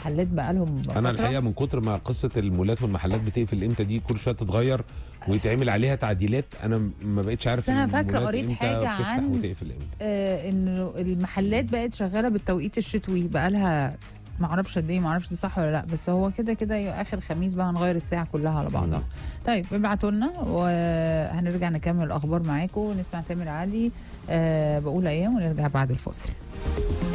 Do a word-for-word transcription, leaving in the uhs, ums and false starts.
المحلات بقى لهم انا الحقيقه من كتر ما قصه المولات والمحلات بتقفل امتى دي كل شويه تتغير ويتعمل عليها تعديلات، انا ما بقتش عارف. بس انا فاكره المولات قريت إمتى حاجه بتفتح عن وتقفل امتى. آه انه المحلات بقت شغاله بالتوقيت الشتوي بقى لها ما اعرفش قد ايه، ما اعرفش ده صح ولا لا، بس هو كده كده اخر خميس بقى هنغير الساعه كلها على بعضها. مم. طيب ابعتوا لنا وهنرجع نكمل الاخبار معاكم ونسمع تامر علي. آه بقول ايام ونرجع بعد الفاصل.